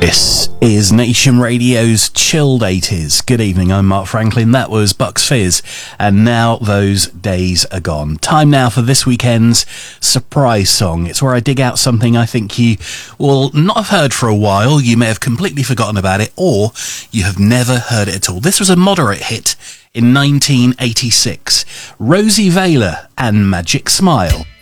This is Nation Radio's Chilled 80s. Good evening, I'm Mark Franklin. That was Bucks Fizz, and now those days are gone. Time now for this weekend's surprise song. It's where I dig out something I think you will not have heard for a while, you may have completely forgotten about it, or you have never heard it at all. This was a moderate hit in 1986. Rosie Vela and Magic Smile.